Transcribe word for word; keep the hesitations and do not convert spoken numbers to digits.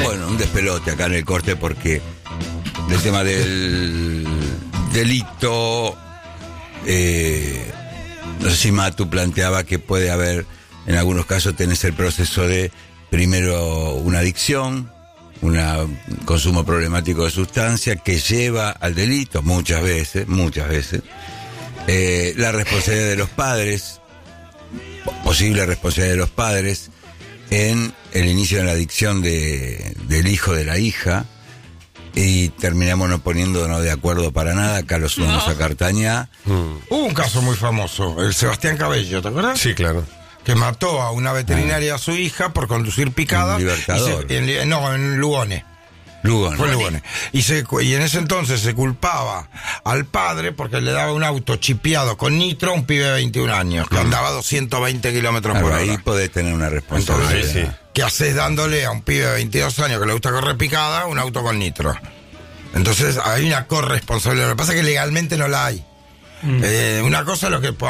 Bueno, un despelote acá en el corte porque el tema del delito, eh, no sé si Matu planteaba que puede haber, en algunos casos tenés el proceso de primero una adicción, un consumo problemático de sustancia que lleva al delito muchas veces, muchas veces. Eh, la responsabilidad de los padres, posible responsabilidad de los padres en el inicio de la adicción de, del hijo de la hija, y terminamos no poniéndonos de acuerdo para nada. Acá lo sumamos no. a Cartañá. Mm. Hubo un caso muy famoso, el Sebastián Cabello, ¿te acuerdas? Sí, claro. Que mató a una veterinaria ah. a su hija por conducir picada. En Libertador. Y se, en, no, en Lugones. Lugones. Fue Lugones. Y, se, y en ese entonces se culpaba al padre porque le daba un auto chipeado con nitro a un pibe de veintiún años, que andaba a doscientos veinte kilómetros por hora. Ahí podés tener una responsabilidad. Entonces, sí. ¿Qué haces dándole a un pibe de veintidós años que le gusta correr picada un auto con nitro? Entonces hay una corresponsabilidad. Lo que pasa es que legalmente no la hay. Mm. Eh, una cosa es lo que